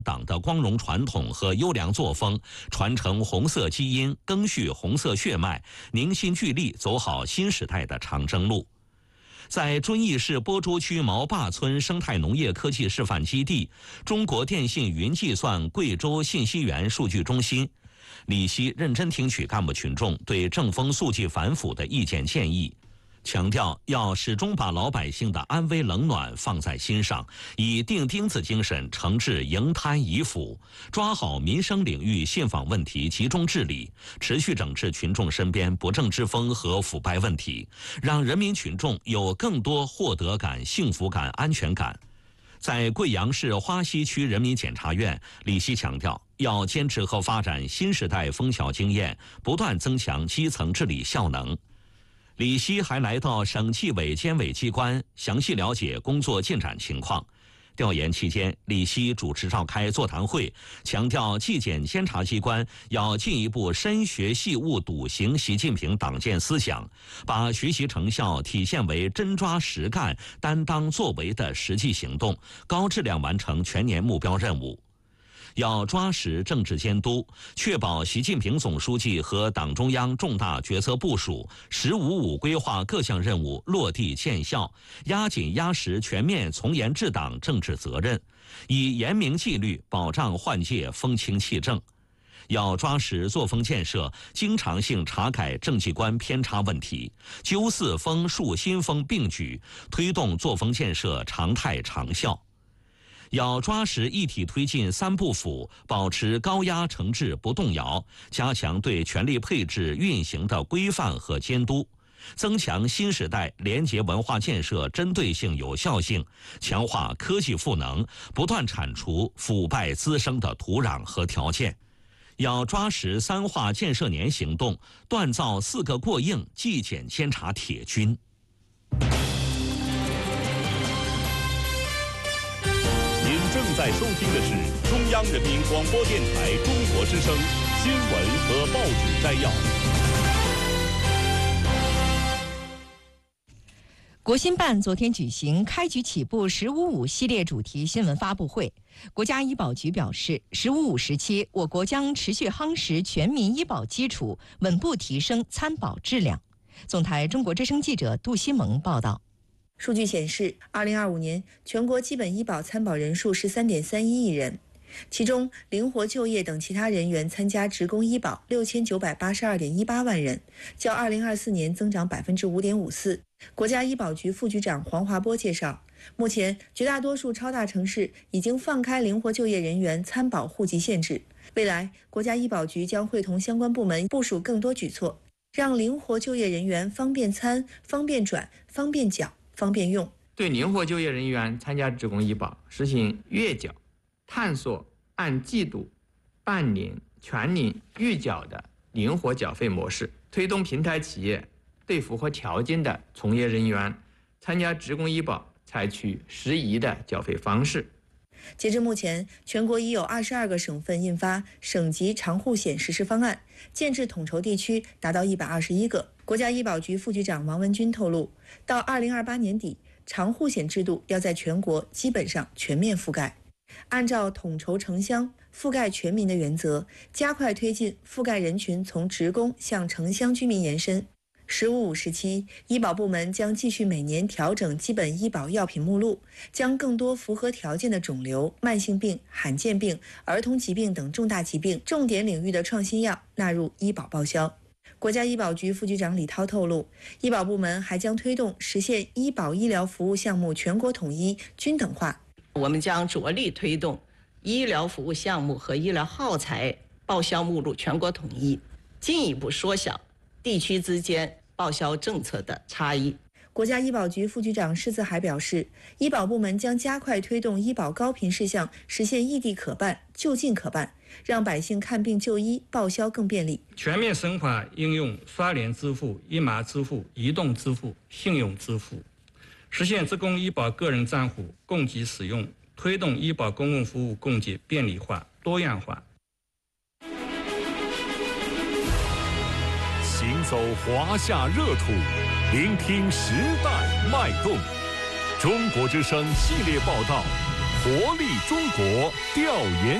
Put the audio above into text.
党的光荣传统和优良作风，传承红色基因，赓续红色血脉，凝心聚力，走好新时代的长征路。在遵义市播竹区毛坝村生态农业科技示范基地，中国电信云计算贵州信息源数据中心，李希认真听取干部群众对正风肃纪反腐的意见建议，强调要始终把老百姓的安危冷暖放在心上，以钉钉子精神惩治营贪疑腐，抓好民生领域信访问题集中治理，持续整治群众身边不正之风和腐败问题，让人民群众有更多获得感、幸福感、安全感。在贵阳市花溪区人民检察院，李希强调要坚持和发展新时代枫桥经验，不断增强基层治理效能。李希还来到省纪委监委机关，详细了解工作进展情况。调研期间，李希主持召开座谈会，强调纪检监察机关要进一步深学细悟笃行习近平党建思想，把学习成效体现为真抓实干、担当作为的实际行动，高质量完成全年目标任务。要抓实政治监督，确保习近平总书记和党中央重大决策部署“十五五”规划各项任务落地见效，压紧压实全面从严治党政治责任，以严明纪律保障换届风清气正。要抓实作风建设，经常性查改政绩观偏差问题，纠四风树新风并举，推动作风建设常态长效。要抓实一体推进三不腐，保持高压惩治不动摇，加强对权力配置运行的规范和监督，增强新时代廉洁文化建设针对性有效性，强化科技赋能，不断铲除腐败滋生的土壤和条件。要抓实三化建设年行动，锻造4个过硬纪检监察铁军。 正在收听的是中央人民广播电台中国之声新闻和报纸摘要。 国新办昨天举行开局起步“15.5”系列主题新闻发布会。国家医保局表示，“15.5”时期，我国将持续夯实全民医保基础，稳步提升参保质量。总台中国之声记者杜西蒙报道。 数据显示，2025年全国基本医保参保人数是3.31亿人，其中灵活就业等其他人员参加职工医保6982.18万人，较2024年增长5.54%。国家医保局副局长黄华波介绍，目前绝大多数超大城市已经放开灵活就业人员参保户籍限制，未来国家医保局将会同相关部门部署更多举措，让灵活就业人员方便参、方便转、方便缴、方便用。 对灵活就业人员参加职工医保实行月缴、探索按季度、半年、全年预缴的灵活缴费模式，推动平台企业对符合条件的从业人员参加职工医保采取适宜的缴费方式。 截至目前，全国已有22个省份印发省级长户险实施方案，建制统筹地区达到121个。国家医保局副局长王文军透露，到2028年底，长户险制度要在全国基本上全面覆盖。按照统筹城乡、覆盖全民的原则，加快推进覆盖人群从职工向城乡居民延伸。“15.5”时期，医保部门将继续每年调整基本医保药品目录，将更多符合条件的肿瘤、慢性病、罕见病、儿童疾病等重大疾病重点领域的创新药纳入医保报销。国家医保局副局长李涛透露，医保部门还将推动实现医保医疗服务项目全国统一、均等化。 我们将着力推动医疗服务项目和医疗耗材报销目录全国统一，进一步缩小地区之间报销政策的差异。 国家医保局副局长施子海表示，医保部门将加快推动医保高频事项实现异地可办、就近可办，让百姓看病就医报销更便利。 全面深化应用刷脸支付、一码支付、移动支付、信用支付，实现职工医保个人账户供给使用，推动医保公共服务供给便利化、多样化。 行走华夏热土，聆听时代脉动。中国之声系列报道， 活力中国调研